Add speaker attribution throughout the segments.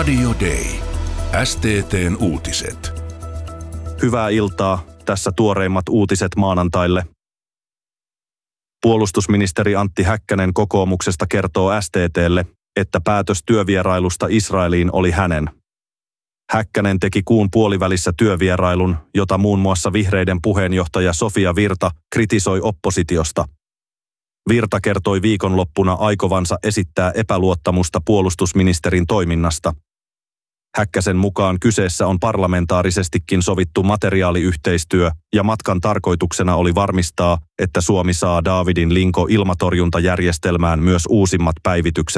Speaker 1: Radio Day. STT:n uutiset.
Speaker 2: Hyvää iltaa. Tässä tuoreimmat uutiset maanantaille. Puolustusministeri Antti Häkkänen kokoomuksesta kertoo STT:lle, että päätös työvierailusta Israeliin oli hänen. Häkkänen teki kuun puolivälissä työvierailun, jota muun muassa vihreiden puheenjohtaja Sofia Virta kritisoi oppositiosta. Virta kertoi viikonloppuna aikovansa esittää epäluottamusta puolustusministerin toiminnasta. Häkkäsen mukaan kyseessä on parlamentaarisestikin sovittu materiaaliyhteistyö ja matkan tarkoituksena oli varmistaa, että Suomi saa Daavidin Linko-ilmatorjuntajärjestelmään myös uusimmat päivitykset.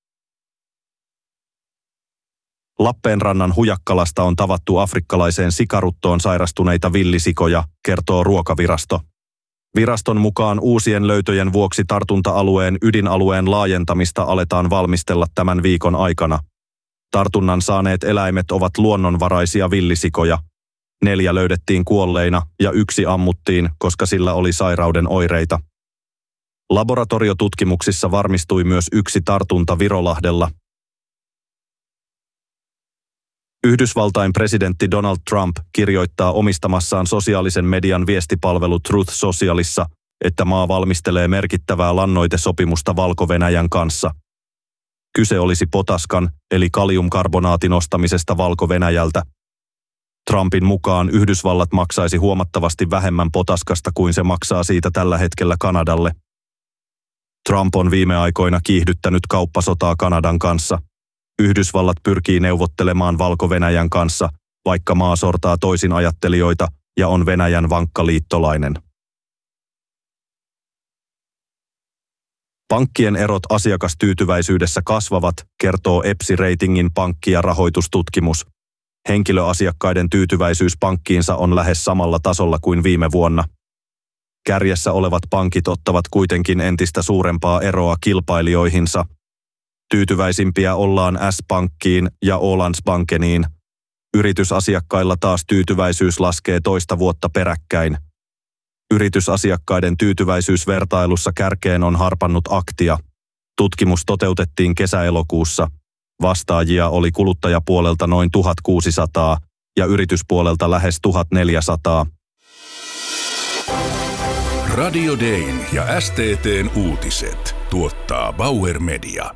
Speaker 2: Lappeenrannan Hujakkalasta on tavattu afrikkalaiseen sikaruttoon sairastuneita villisikoja, kertoo Ruokavirasto. Viraston mukaan uusien löytöjen vuoksi tartunta-alueen ydinalueen laajentamista aletaan valmistella tämän viikon aikana. Tartunnan saaneet eläimet ovat luonnonvaraisia villisikoja. 4 löydettiin kuolleina ja 1 ammuttiin, koska sillä oli sairauden oireita. Laboratoriotutkimuksissa varmistui myös 1 tartunta Virolahdella. Yhdysvaltain presidentti Donald Trump kirjoittaa omistamassaan sosiaalisen median viestipalvelu Truth Socialissa, että maa valmistelee merkittävää lannoitesopimusta Valko-Venäjän kanssa. Kyse olisi potaskan eli kaliumkarbonaatin ostamisesta Valko-Venäjältä. Trumpin mukaan Yhdysvallat maksaisi huomattavasti vähemmän potaskasta kuin se maksaa siitä tällä hetkellä Kanadalle. Trump on viime aikoina kiihdyttänyt kauppasotaa Kanadan kanssa. Yhdysvallat pyrkii neuvottelemaan Valko-Venäjän kanssa, vaikka maa sortaa toisin ajattelijoita ja on Venäjän vankka liittolainen. Pankkien erot asiakastyytyväisyydessä kasvavat, kertoo EPSI-reitingin pankki- ja rahoitustutkimus. Henkilöasiakkaiden tyytyväisyys pankkiinsa on lähes samalla tasolla kuin viime vuonna. Kärjessä olevat pankit ottavat kuitenkin entistä suurempaa eroa kilpailijoihinsa. Tyytyväisimpiä ollaan S-pankkiin ja Ålandsbankeniin. Yritysasiakkailla taas tyytyväisyys laskee toista vuotta peräkkäin. Yritysasiakkaiden tyytyväisyysvertailussa kärkeen on harpannut Aktia. Tutkimus toteutettiin kesä-elokuussa. Vastaajia oli kuluttajapuolelta noin 1600 ja yrityspuolelta lähes 1400.
Speaker 1: Radio Dayn ja STT:n uutiset tuottaa Bauer Media.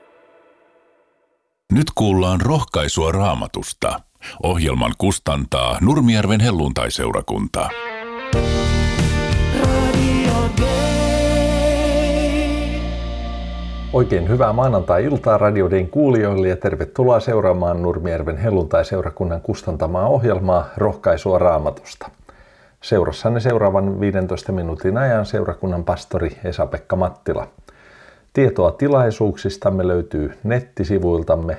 Speaker 1: Nyt kuullaan rohkaisua Raamatusta. Ohjelman kustantaa Nurmijärven helluntai-seurakunta.
Speaker 3: Oikein hyvää maanantai-iltaa Radio Dayn kuulijoille ja tervetuloa seuraamaan Nurmijärven helluntai-seurakunnan kustantamaa ohjelmaa Rohkaisua Raamatusta. Seurassanne seuraavan 15 minuutin ajan seurakunnan pastori Esa-Pekka Mattila. Tietoa tilaisuuksistamme löytyy nettisivuiltamme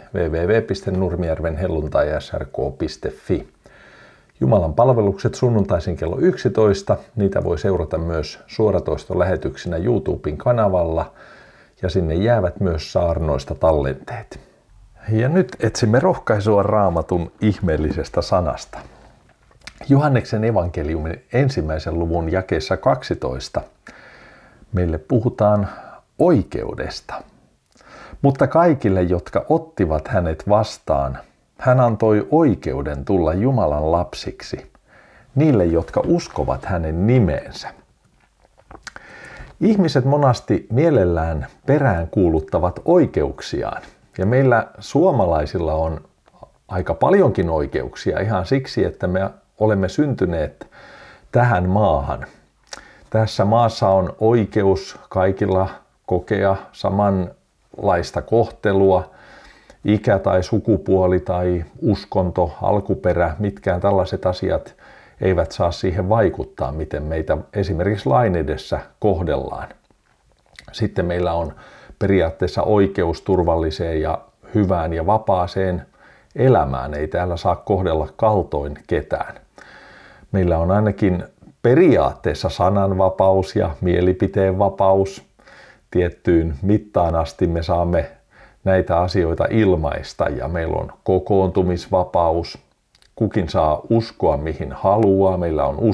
Speaker 3: www.nurmijärvenhelluntai.srk.fi. Jumalan palvelukset sunnuntaisin kello 11. Niitä voi seurata myös suoratoistolähetyksinä YouTuben kanavalla ja sinne jäävät myös saarnoista tallenteet. Ja nyt etsimme rohkaisua Raamatun ihmeellisestä sanasta. Johanneksen evankeliumin 1. luvun jakeessa 12 meille puhutaan oikeudesta. Mutta kaikille, jotka ottivat hänet vastaan, hän antoi oikeuden tulla Jumalan lapsiksi, niille, jotka uskovat hänen nimeensä. Ihmiset monasti mielellään peräänkuuluttavat oikeuksiaan, ja meillä suomalaisilla on aika paljonkin oikeuksia ihan siksi, että me olemme syntyneet tähän maahan. Tässä maassa on oikeus kaikilla kokea samanlaista kohtelua, ikä tai sukupuoli tai uskonto, alkuperä, mitkään tällaiset asiat eivät saa siihen vaikuttaa, miten meitä esimerkiksi lain edessä kohdellaan. Sitten meillä on periaatteessa oikeus turvalliseen ja hyvään ja vapaaseen elämään. Ei täällä saa kohdella kaltoin ketään. Meillä on ainakin periaatteessa sananvapaus ja mielipiteen vapaus. Tiettyyn mittaan asti me saamme näitä asioita ilmaista ja meillä on kokoontumisvapaus. Kukin saa uskoa mihin haluaa. Meillä on